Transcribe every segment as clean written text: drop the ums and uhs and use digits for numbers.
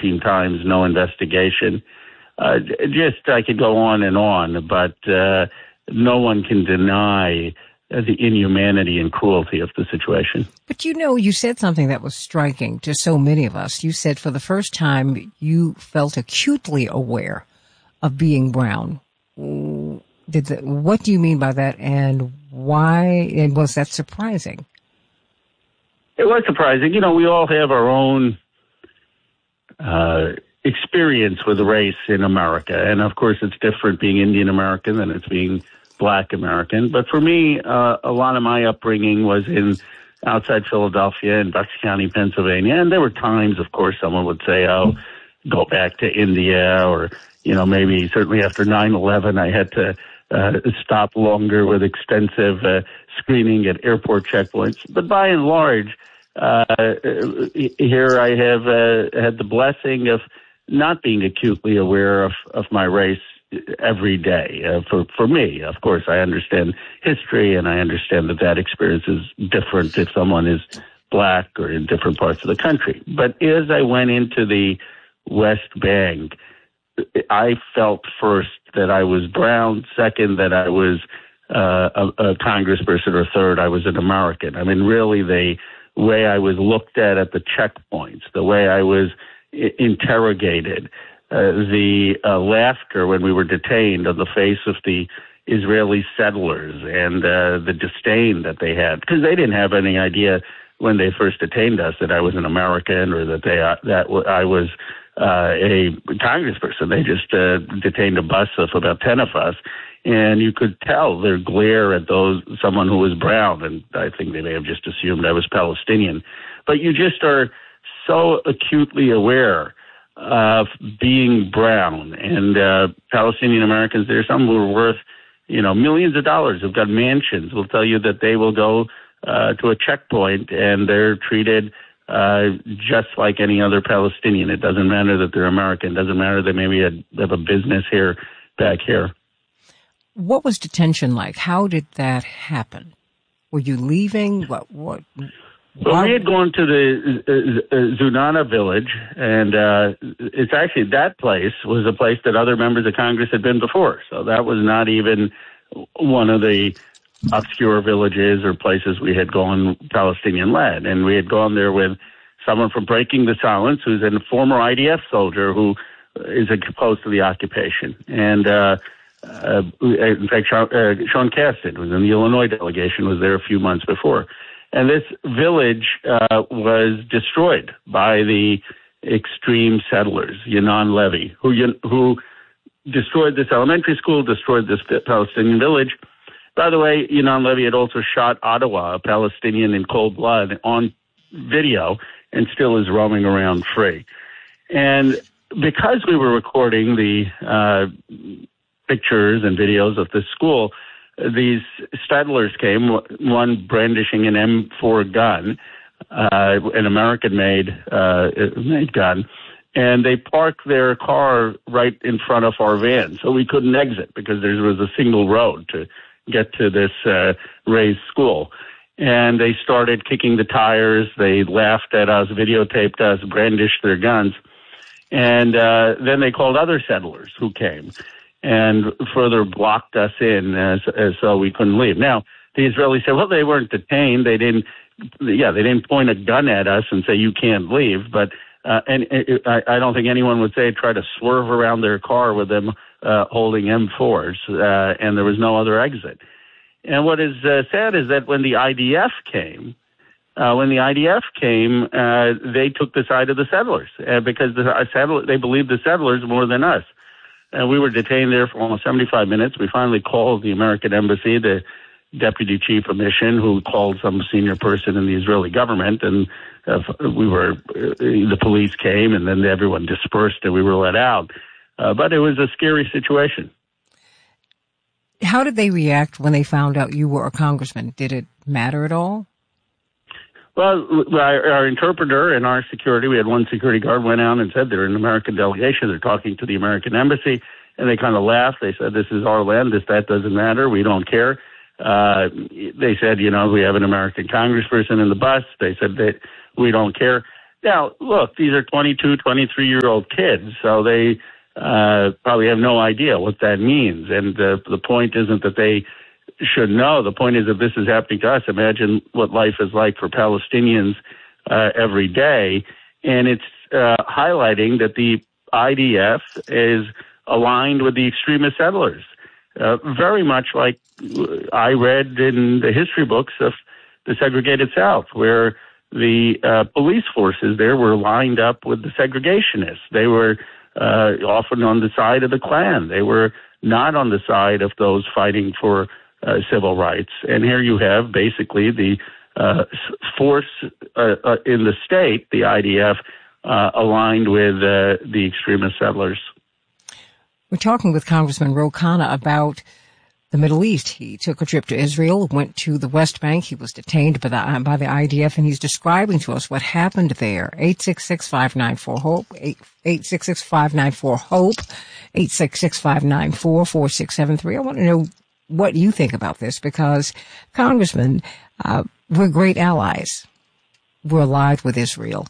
14 times, no investigation. I could go on, but no one can deny the inhumanity and cruelty of the situation. But you said something that was striking to so many of us. You said for the first time you felt acutely aware of being brown. What do you mean by that, and why? And was that surprising? It was surprising. We all have our own experience with race in America. And, of course, it's different being Indian American than it's being Black American. But for me, a lot of my upbringing was outside Philadelphia in Bucks County, Pennsylvania. And there were times, of course, someone would say, oh, go back to India, or, maybe certainly after 9/11, I had to stop longer with extensive screening at airport checkpoints. But by and large, here I have had the blessing of not being acutely aware of my race every day. For me, of course, I understand history, and I understand that experience is different if someone is Black or in different parts of the country. But as I went into the West Bank, I felt first that I was brown, second that I was a congressperson, or third I was an American. I mean, really the way I was looked at the checkpoints, the way I was interrogated, the laughter when we were detained on the face of the Israeli settlers, and the disdain that they had, because they didn't have any idea when they first detained us that I was an American, or that I was a congressperson. They just detained a bus of about 10 of us, and you could tell their glare at someone who was brown, and I think they may have just assumed I was Palestinian. But you just are so acutely aware of being brown, and Palestinian Americans, there's some who are worth, millions of dollars, who've got mansions, will tell you that they will go to a checkpoint and they're treated just like any other Palestinian. It doesn't matter that they're American. It doesn't matter that maybe they have a business back here. What was detention like? How did that happen? Were you leaving? What? Well, we had gone to the Zunana village, and it's actually, that place was a place that other members of Congress had been before. So that was not even one of the obscure villages or places we had gone Palestinian-led. And we had gone there with someone from Breaking the Silence, who's a former IDF soldier who is opposed to the occupation. And in fact, Sean Casten, who was in the Illinois delegation, was there a few months before. And this village was destroyed by the extreme settlers, Yonah Levy, who destroyed this elementary school, destroyed this Palestinian village. By the way, Yonah Levy had also shot Ottawa, a Palestinian, in cold blood on video, and still is roaming around free. And because we were recording the pictures and videos of this school, these settlers came, one brandishing an M4 gun, an American-made gun, and they parked their car right in front of our van, so we couldn't exit because there was a single road to get to this raised school. And they started kicking the tires. They laughed at us, videotaped us, brandished their guns. And then they called other settlers who came and further blocked us in as so we couldn't leave. Now, the Israelis said, well, they weren't detained. They didn't point a gun at us and say, you can't leave. But I don't think anyone would say try to swerve around their car with them holding M4s, and there was no other exit. And what is sad is that when the IDF came, they took the side of the settlers because they believed the settlers more than us. And we were detained there for almost 75 minutes. We finally called the American embassy, the deputy chief of mission, who called some senior person in the Israeli government, and the police came, and then everyone dispersed, and we were let out. But it was a scary situation. How did they react when they found out you were a congressman? Did it matter at all? Well, our interpreter and our security, we had one security guard, went out and said they're an American delegation. They're talking to the American embassy. And they kind of laughed. They said, this is our land. That doesn't matter. We don't care. They said, we have an American congressperson in the bus. They said that we don't care. Now, look, these are 22, 23-year-old kids, so they probably have no idea what that means. And the point isn't that they should know. The point is, if this is happening to us, imagine what life is like for Palestinians every day. And it's highlighting that the IDF is aligned with the extremist settlers, very much like I read in the history books of the segregated South, where the police forces there were lined up with the segregationists. They were often on the side of the Klan. They were not on the side of those fighting for civil rights. And here you have basically the force in the state, the IDF, aligned with the extremist settlers. We're talking with Congressman Ro Khanna about the Middle East. He took a trip to Israel, went to the West Bank. He was detained by the IDF, and he's describing to us what happened there. 866-594-HOPE, 866-594-HOPE, 866-594-4673. I want to know what you think about this, because, Congressman, we're great allies. We're allied with Israel.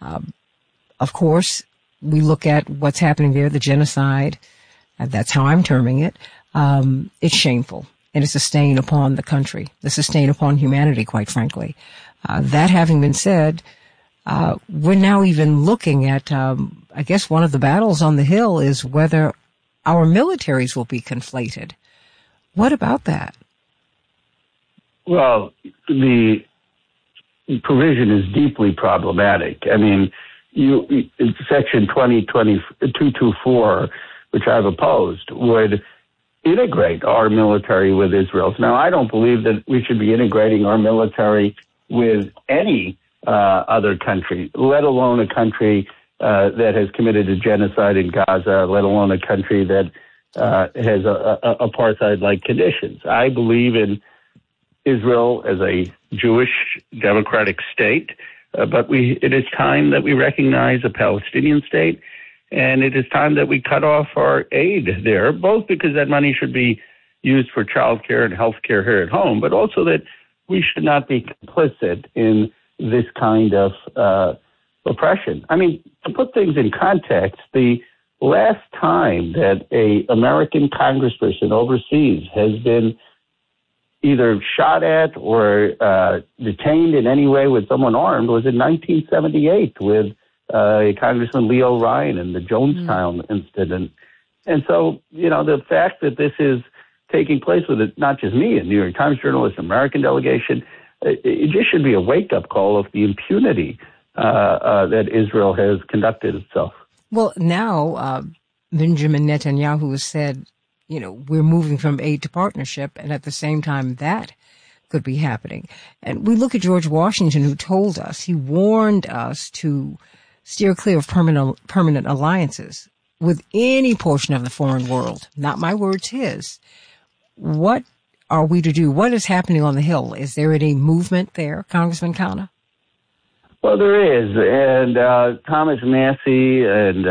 Of course, we look at what's happening there, the genocide. That's how I'm terming it. It's shameful, and it's a stain upon the country. It's a stain upon humanity, quite frankly. That having been said, we're now even looking at, I guess one of the battles on the Hill is whether our militaries will be conflated. What about that? Well, the provision is deeply problematic. I mean, Section 224, which I've opposed, would integrate our military with Israel's. Now, I don't believe that we should be integrating our military with any other country, let alone a country that has committed a genocide in Gaza, let alone a country that has apartheid-like conditions. I believe in Israel as a Jewish democratic state, but it is time that we recognize a Palestinian state. And it is time that we cut off our aid there, both because that money should be used for child care and health care here at home, but also that we should not be complicit in this kind of oppression. I mean, to put things in context, the last time that a American congressperson overseas has been either shot at or detained in any way with someone armed was in 1978 with Congressman Leo Ryan and the Jonestown incident. And so, the fact that this is taking place with it, not just me, a New York Times journalist, American delegation, it just should be a wake-up call of the impunity that Israel has conducted itself. Well, now Benjamin Netanyahu has said, we're moving from aid to partnership, and at the same time that could be happening. And we look at George Washington, who told us, he warned us to steer clear of permanent alliances with any portion of the foreign world. Not my words, his. What are we to do? What is happening on the Hill? Is there any movement there, Congressman Khanna? Well, there is. And Thomas Massie and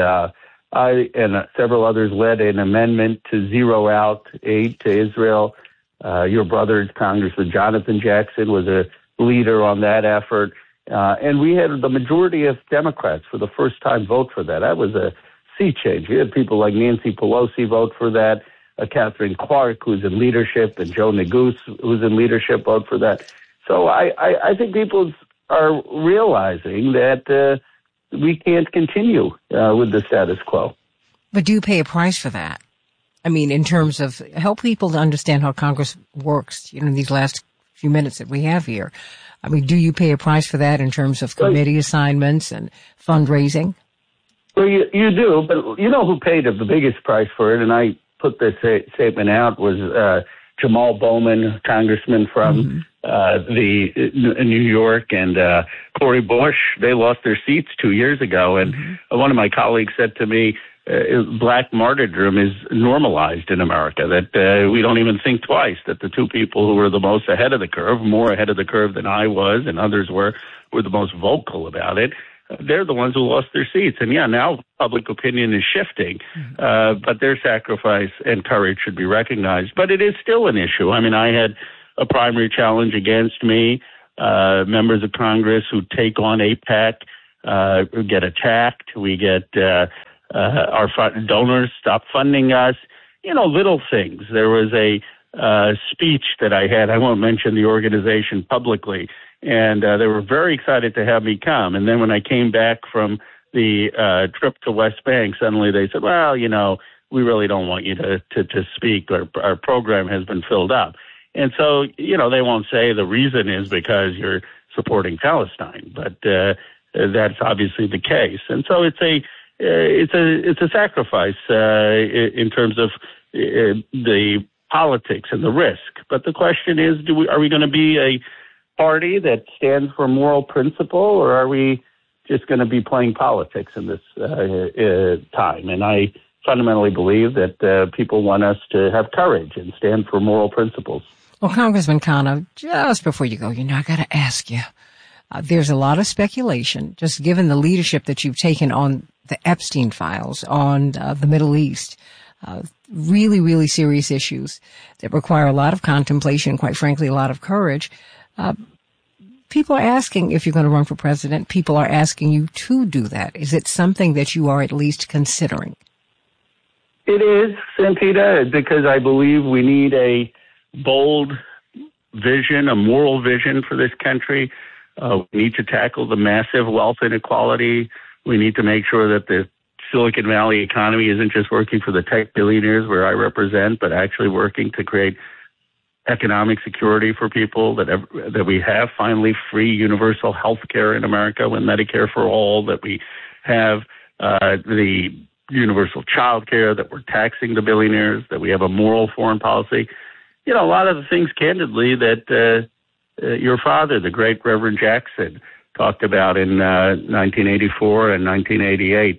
I and several others led an amendment to zero out aid to Israel. Your brother, Congressman Jonathan Jackson, was a leader on that effort. And we had the majority of Democrats for the first time vote for that. That was a sea change. We had people like Nancy Pelosi vote for that, Catherine Clark, who's in leadership, and Joe Neguse, who's in leadership, vote for that. So I think people are realizing that we can't continue with the status quo. But do you pay a price for that? I mean, in terms of help people to understand how Congress works, in these last few minutes that we have here. I mean, do you pay a price for that in terms of committee assignments and fundraising? Well, you do, but who paid the biggest price for it, and I put this statement out, was Jamal Bowman, congressman from New York, and Cori Bush. They lost their seats 2 years ago, and one of my colleagues said to me, black martyrdom is normalized in America, that we don't even think twice, that the two people who were the most ahead of the curve, more ahead of the curve than I was and others were the most vocal about it. They're the ones who lost their seats. And now public opinion is shifting, but their sacrifice and courage should be recognized. But it is still an issue. I mean, I had a primary challenge against me, members of Congress who take on AIPAC, get attacked. We get our donors stop funding us. Little things. There was a speech that I had. I won't mention the organization publicly, and they were very excited to have me come. And then when I came back from the trip to West Bank, suddenly they said, well, we really don't want you to speak. Our program has been filled up. And so, they won't say the reason is because you're supporting Palestine, but that's obviously the case. And so it's a sacrifice in terms of the politics and the risk. But the question is, are we going to be a party that stands for moral principle, or are we just going to be playing politics in this time? And I fundamentally believe that people want us to have courage and stand for moral principles. Well, Congressman Khanna, just before you go, I got to ask you, there's a lot of speculation, just given the leadership that you've taken on the Epstein files, on the Middle East, really, really serious issues that require a lot of contemplation, quite frankly, a lot of courage. People are asking if you're going to run for president. People are asking you to do that. Is it something that you are at least considering? It is, Santita, because I believe we need a bold vision, a moral vision for this country. We need to tackle the massive wealth inequality. We need to make sure that the Silicon Valley economy isn't just working for the tech billionaires where I represent, but actually working to create economic security for people, that we have finally free universal health care in America with Medicare for all, that we have the universal child care, that we're taxing the billionaires, that we have a moral foreign policy. A lot of the things, candidly, that your father, the great Reverend Jackson, talked about in 1984 and 1988.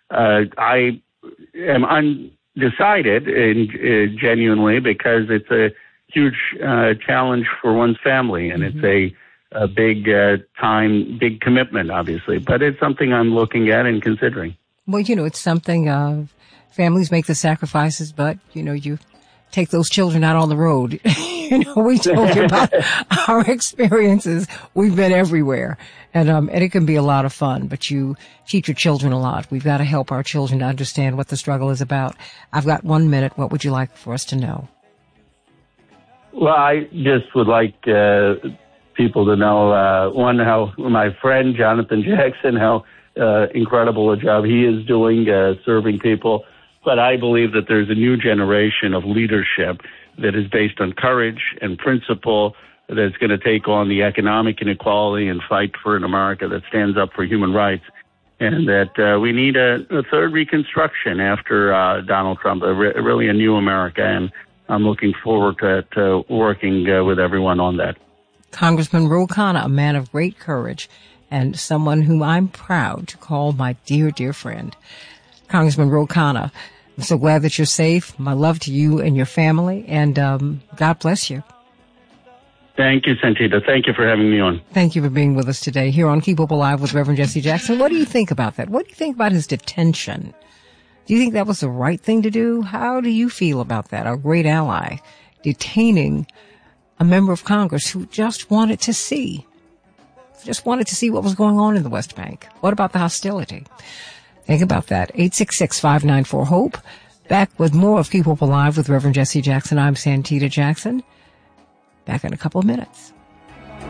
I am undecided, genuinely, because it's a huge challenge for one's family, and it's a big big commitment, obviously. But it's something I'm looking at and considering. Well, it's something families make the sacrifices, but, you take those children out on the road. We told you about our experiences. We've been everywhere. And it can be a lot of fun, but you teach your children a lot. We've got to help our children to understand what the struggle is about. I've got 1 minute. What would you like for us to know? Well, I just would like people to know, one, how my friend Jonathan Jackson, how incredible a job he is doing serving people. But I believe that there's a new generation of leadership that is based on courage and principle, that's going to take on the economic inequality and fight for an America that stands up for human rights. And that we need a third reconstruction after Donald Trump, really a new America. And I'm looking forward to working with everyone on that. Congressman Ro Khanna, a man of great courage and someone whom I'm proud to call my dear, dear friend. Congressman Ro Khanna, I'm so glad that you're safe. My love to you and your family, and God bless you. Thank you, Santita. Thank you for having me on. Thank you for being with us today here on Keep Hope Alive with Reverend Jesse Jackson. What do you think about that? What do you think about his detention? Do you think that was the right thing to do? How do you feel about that? Our great ally detaining a member of Congress who just wanted to see what was going on in the West Bank. What about the hostility? Think about that. 866-594-HOPE. Back with more of Keep Hope Alive with Reverend Jesse Jackson. I'm Santita Jackson. Back in a couple of minutes.